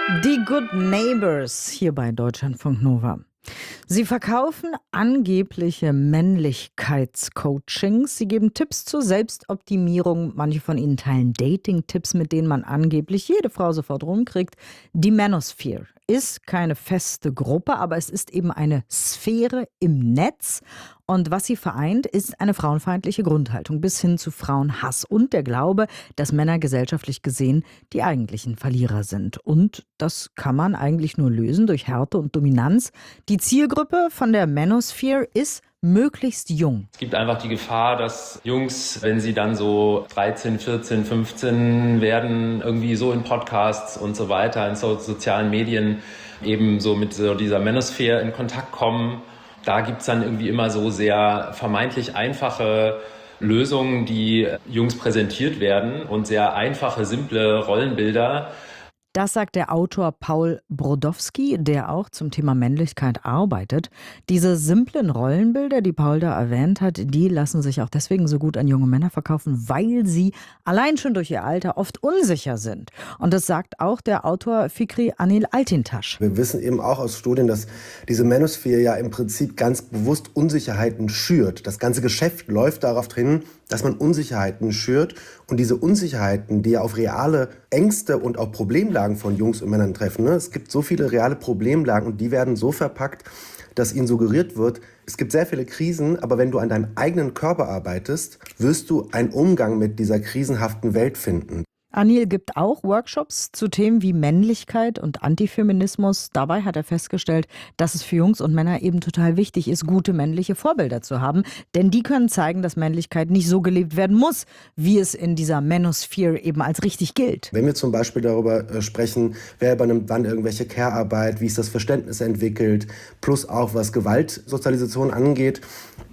Die Good Neighbors hier bei Deutschlandfunk Nova. Sie verkaufen angebliche Männlichkeitscoachings. Sie geben Tipps zur Selbstoptimierung. Manche von ihnen teilen Dating-Tipps, mit denen man angeblich jede Frau sofort rumkriegt. Die Manosphere ist keine feste Gruppe, aber es ist eben eine Sphäre im Netz. Und was sie vereint, ist eine frauenfeindliche Grundhaltung bis hin zu Frauenhass und der Glaube, dass Männer gesellschaftlich gesehen die eigentlichen Verlierer sind. Und das kann man eigentlich nur lösen durch Härte und Dominanz. Die Zielgruppe von der Manosphere ist möglichst jung. Es gibt einfach die Gefahr, dass Jungs, wenn sie dann so 13, 14, 15 werden, irgendwie so in Podcasts und so weiter, in sozialen Medien eben so mit so dieser Manosphere in Kontakt kommen. Da gibt es dann irgendwie immer so sehr vermeintlich einfache Lösungen, die Jungs präsentiert werden und sehr einfache, simple Rollenbilder. Das sagt der Autor Paul Brodowski, der auch zum Thema Männlichkeit arbeitet. Diese simplen Rollenbilder, die Paul da erwähnt hat, die lassen sich auch deswegen so gut an junge Männer verkaufen, weil sie allein schon durch ihr Alter oft unsicher sind. Und das sagt auch der Autor Fikri Anil Altintasch. Wir wissen eben auch aus Studien, dass diese Manosphere ja im Prinzip ganz bewusst Unsicherheiten schürt. Das ganze Geschäft läuft darauf hin, dass man Unsicherheiten schürt. Und diese Unsicherheiten, die ja auf reale Ängste und auch Problemlagen von Jungs und Männern treffen. Es gibt so viele reale Problemlagen und die werden so verpackt, dass ihnen suggeriert wird, es gibt sehr viele Krisen, aber wenn du an deinem eigenen Körper arbeitest, wirst du einen Umgang mit dieser krisenhaften Welt finden. Anil gibt auch Workshops zu Themen wie Männlichkeit und Antifeminismus. Dabei hat er festgestellt, dass es für Jungs und Männer eben total wichtig ist, gute männliche Vorbilder zu haben. Denn die können zeigen, dass Männlichkeit nicht so gelebt werden muss, wie es in dieser Manosphere eben als richtig gilt. Wenn wir zum Beispiel darüber sprechen, wer übernimmt wann irgendwelche Care-Arbeit, wie ist das Verständnis entwickelt, plus auch was Gewaltsozialisation angeht,